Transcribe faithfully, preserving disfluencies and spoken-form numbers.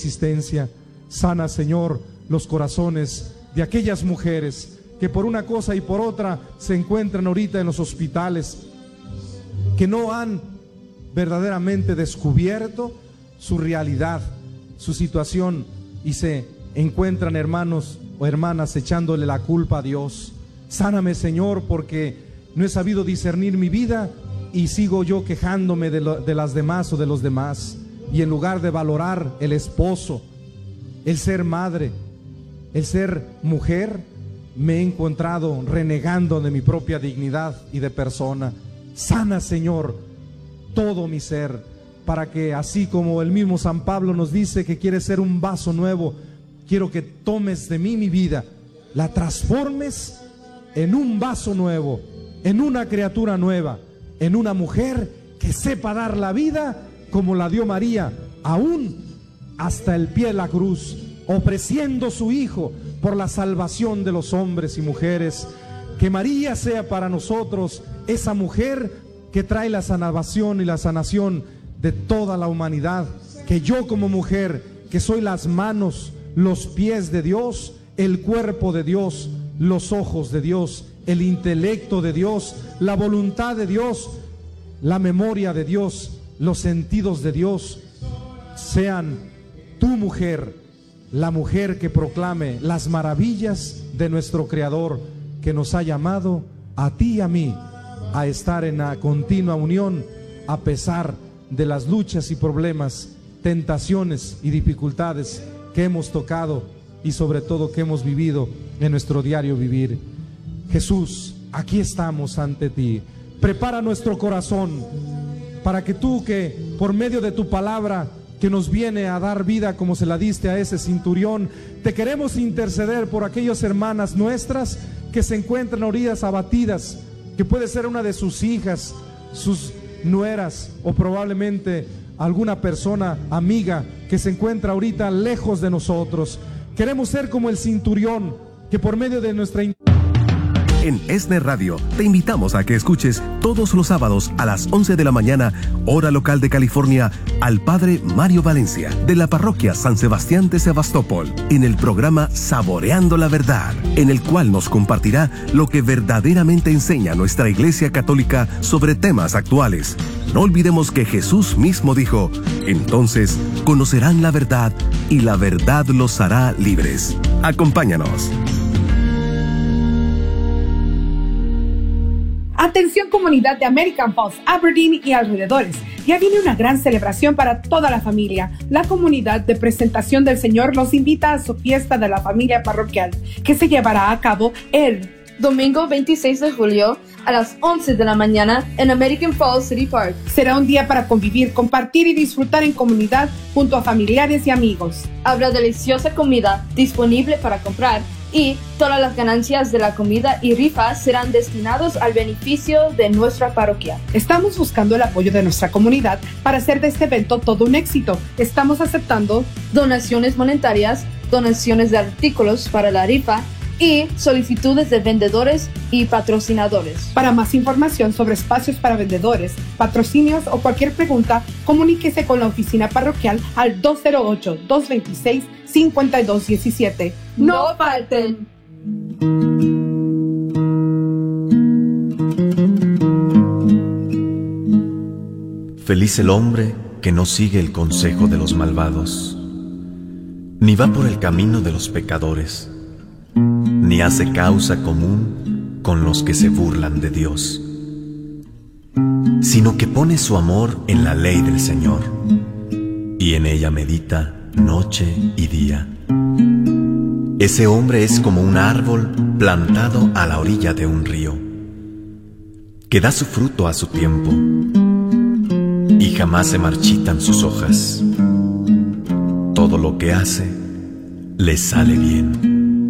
existencia. Sana, Señor, los corazones de aquellas mujeres que por una cosa y por otra se encuentran ahorita en los hospitales, que no han verdaderamente descubierto su realidad, su situación, y se encuentran, hermanos o hermanas, echándole la culpa a Dios. Sáname, Señor, porque no he sabido discernir mi vida y sigo yo quejándome de, lo, de las demás o de los demás, y en lugar de valorar el esposo, el ser madre, el ser mujer, me he encontrado renegando de mi propia dignidad y de persona. Sana, Señor, todo mi ser, para que así como el mismo San Pablo nos dice que quiere ser un vaso nuevo, quiero que tomes de mí mi vida, la transformes en un vaso nuevo, en una criatura nueva, en una mujer que sepa dar la vida como la dio María, aún hasta el pie de la cruz, ofreciendo su Hijo por la salvación de los hombres y mujeres. Que María sea para nosotros esa mujer que trae la salvación y la sanación de toda la humanidad. Que yo como mujer, que soy las manos, los pies de Dios, el cuerpo de Dios, los ojos de Dios, el intelecto de Dios, la voluntad de Dios, la memoria de Dios, los sentidos de Dios, sean tu mujer, la mujer que proclame las maravillas de nuestro Creador, que nos ha llamado a ti y a mí a estar en la continua unión a pesar de las luchas y problemas, tentaciones y dificultades que hemos tocado y sobre todo que hemos vivido en nuestro diario vivir. Jesús, aquí estamos ante ti. Prepara nuestro corazón para que tú, que por medio de tu palabra que nos viene a dar vida como se la diste a ese centurión, te queremos interceder por aquellas hermanas nuestras que se encuentran orillas abatidas, que puede ser una de sus hijas, sus nueras o probablemente alguna persona amiga que se encuentra ahorita lejos de nosotros. Queremos ser como el centurión, que por medio de nuestra En ESNE Radio te invitamos a que escuches todos los sábados a las once de la mañana, hora local de California, al Padre Mario Valencia, de la parroquia San Sebastián de Sebastopol, en el programa Saboreando la Verdad, en el cual nos compartirá lo que verdaderamente enseña nuestra Iglesia Católica sobre temas actuales. No olvidemos que Jesús mismo dijo: entonces conocerán la verdad y la verdad los hará libres. Acompáñanos. Atención, comunidad de American Falls, Aberdeen y alrededores. Ya viene una gran celebración para toda la familia. La comunidad de Presentación del Señor los invita a su fiesta de la familia parroquial, que se llevará a cabo el domingo veintiséis de julio a las once de la mañana en American Falls City Park. Será un día para convivir, compartir y disfrutar en comunidad junto a familiares y amigos. Habrá deliciosa comida disponible para comprar, y todas las ganancias de la comida y rifa serán destinados al beneficio de nuestra parroquia. Estamos buscando el apoyo de nuestra comunidad para hacer de este evento todo un éxito. Estamos aceptando donaciones monetarias, donaciones de artículos para la rifa y solicitudes de vendedores y patrocinadores. Para más información sobre espacios para vendedores, patrocinios o cualquier pregunta, comuníquese con la oficina parroquial al dos cero ocho, dos dos seis, cinco dos uno siete. ¡No falten! Feliz el hombre que no sigue el consejo de los malvados, ni va por el camino de los pecadores, ni hace causa común con los que se burlan de Dios, sino que pone su amor en la ley del Señor, y en ella medita noche y día. Ese hombre es como un árbol plantado a la orilla de un río, que da su fruto a su tiempo, y jamás se marchitan sus hojas. Todo lo que hace le sale bien.